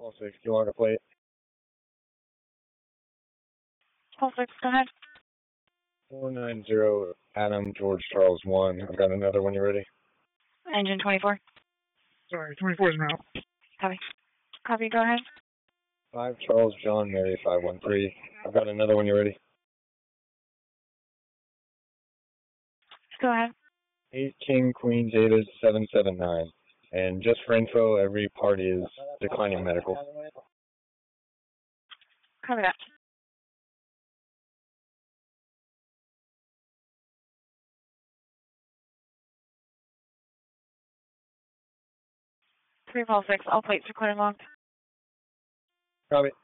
Call 6, do you want to play it? Call 6, go ahead. 490 Adam George Charles 1. I've got another when you're ready. Engine 24. Sorry, 24 is now. Copy. Copy, go ahead. 5 Charles John Mary 513. I've got another when you're ready. Go ahead. 8 King Queen David 779. And just for info, every party is declining medical. Copy that. Three Paul 6, all plates recorded logged. Copy.